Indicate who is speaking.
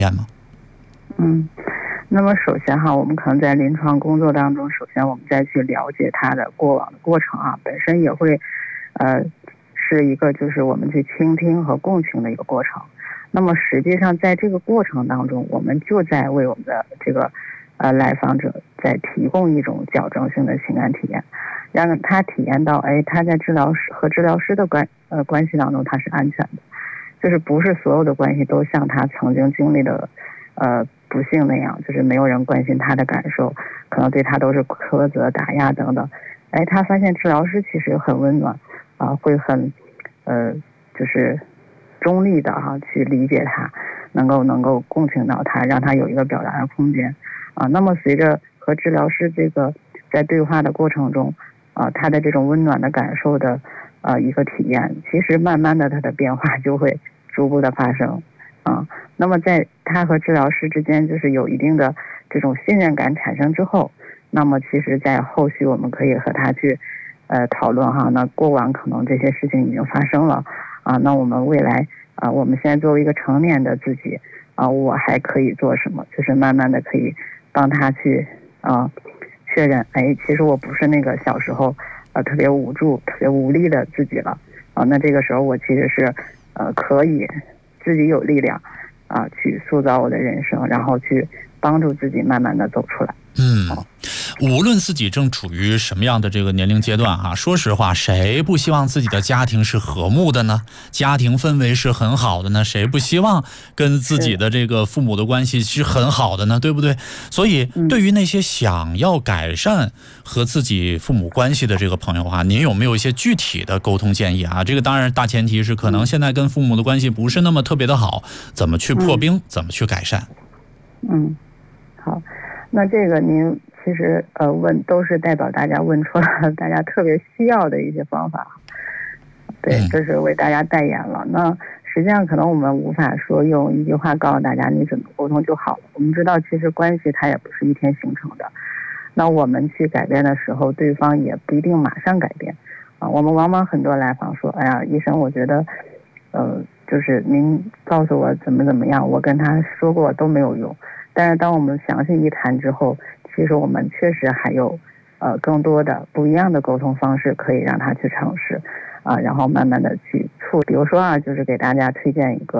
Speaker 1: 吗？
Speaker 2: 那么首先哈，我们可能在临床工作当中，首先我们再去了解他的过往的过程啊，本身也会是一个就是我们去倾听和共情的一个过程。那么实际上在这个过程当中，我们就在为我们的这个来访者在提供一种矫正性的情感体验，让他体验到他在治疗师和治疗师的关系当中他是安全的，就是不是所有的关系都像他曾经经历的不幸那样，就是没有人关心他的感受，可能对他都是苛责打压等等。他发现治疗师其实很温暖会很就是中立的去理解他，能够共情到他，让他有一个表达的空间那么随着和治疗师这个在对话的过程中他的这种温暖的感受的一个体验，其实慢慢的他的变化就会逐步的发生那么在他和治疗师之间就是有一定的这种信任感产生之后，那么其实在后续我们可以和他去讨论那过往可能这些事情已经发生了那我们未来我们现在作为一个成年的自己我还可以做什么，就是慢慢的可以帮他去确认其实我不是那个小时候特别无助特别无力的自己了那这个时候我其实是可以自己有力量去塑造我的人生，然后去帮助自己慢慢的走出来。
Speaker 1: 无论自己正处于什么样的这个年龄阶段说实话，谁不希望自己的家庭是和睦的呢？家庭氛围是很好的呢？谁不希望跟自己的这个父母的关系是很好的呢？对不对？所以对于那些想要改善和自己父母关系的这个朋友您有没有一些具体的沟通建议这个当然大前提是可能现在跟父母的关系不是那么特别的好，怎么去破冰，怎么去改善？
Speaker 2: 好，那这个您其实问都是代表大家问出了大家特别需要的一些方法，对，这是为大家代言了。那实际上可能我们无法说用一句话告诉大家你怎么沟通就好了。我们知道其实关系它也不是一天形成的，那我们去改变的时候，对方也不一定马上改变我们往往很多来访说医生我觉得就是您告诉我怎么样，我跟他说过都没有用。但是当我们详细一谈之后，其实我们确实还有更多的不一样的沟通方式可以让他去尝试然后慢慢的去比如说就是给大家推荐一个